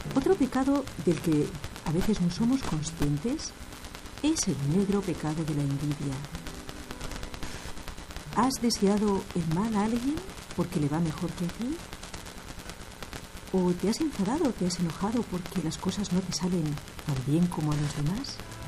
Otro pecado del que a veces no somos conscientes es el negro pecado de la envidia. ¿Has deseado el mal a alguien porque le va mejor que a ti? ¿O te has enfadado, te has enojado porque las cosas no te salen tan bien como a los demás?